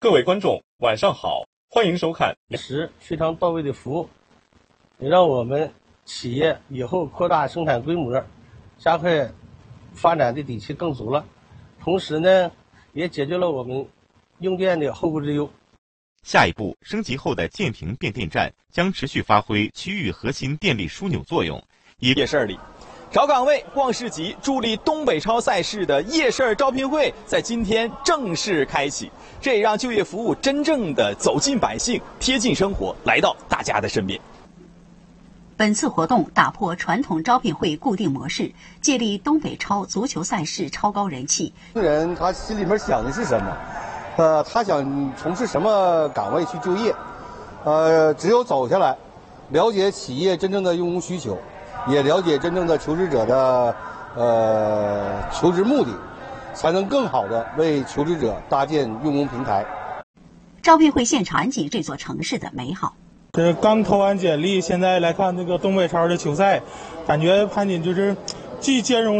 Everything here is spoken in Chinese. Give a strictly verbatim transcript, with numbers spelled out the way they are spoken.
各位观众，晚上好，欢迎收看时非常到位的服务，也让我们企业以后扩大生产规模、加快发展的底气更足了。同时呢，也解决了我们用电的后顾之忧。 下一步，升级后的建平变电站将持续发挥区域核心电力枢纽作用。 夜市里，找岗位、逛市集、助力东北超赛事的夜市招聘会在今天正式开启，这也让就业服务真正的走进百姓、贴近生活，来到大家的身边。 本次活动打破传统招聘会固定模式，借力东北超足球赛事超高人气。 人他心里面想的是什么？呃，他想从事什么岗位去就业？呃，只有走下来，了解企业真正的用工需求，也了解真正的求职者的呃求职目的，才能更好的为求职者搭建用工平台。 招聘会现场景这座城市的美好。 这刚投完简历，现在来看这个东北超的球赛，感觉潘锦就是既兼容